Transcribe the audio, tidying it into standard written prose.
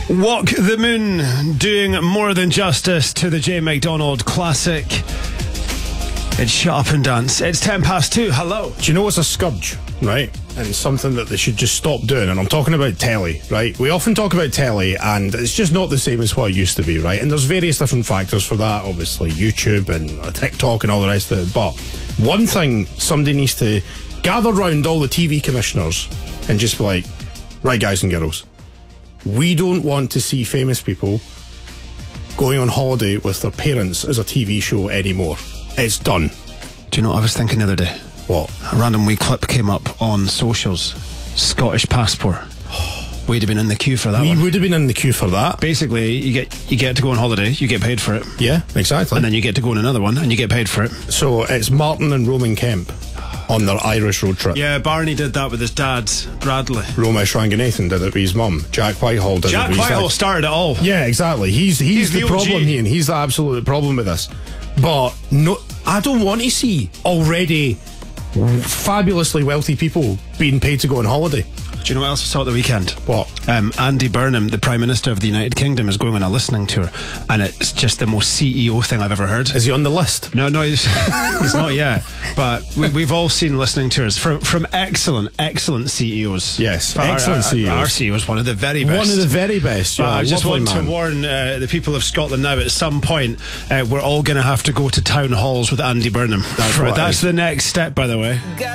Walk the Moon, doing more than justice to the Jay McDonald classic. It's Shut Up and Dance. It's 2:10. Hello. Do you know what's a scourge, right? And something that they should just stop doing. And I'm talking about telly, right? We often talk about telly, and it's just not the same as what it used to be, right? And there's various different factors for that, obviously, YouTube and TikTok and all the rest of it. But one thing, somebody needs to gather round all the TV commissioners and just be like, right, guys and girls, we don't want to see famous people going on holiday with their parents as a TV show anymore. It's done. Do you know what I was thinking the other day? What? A random wee clip came up on socials. Scottish passport. We'd have been in the queue for that one. We would have been in the queue for that. Basically, you get to go on holiday, you get paid for it. Yeah, exactly. And then you get to go on another one and you get paid for it. So it's Martin and Roman Kemp on their Irish road trip. Yeah, Barney did that with his dad, Bradley. Romesh Ranganathan did it with his mum. Jack Whitehall did it with his dad. Jack Whitehall started it all. Yeah, exactly. He's the problem here, and he's the absolute problem with this. But no, I don't want to see already fabulously wealthy people being paid to go on holiday. Do you know what else I saw at the weekend? What? Andy Burnham, the Prime Minister of the United Kingdom, is going on a listening tour, and it's just the most CEO thing I've ever heard. Is he on the list? No, he's not yet. But we've all seen listening tours from excellent CEOs. Yes, excellent CEOs. Our CEO is one of the very best. One of the very best. Yeah, I just want to warn the people of Scotland now. At some point, we're all going to have to go to town halls with Andy Burnham. That's the next step, by the way.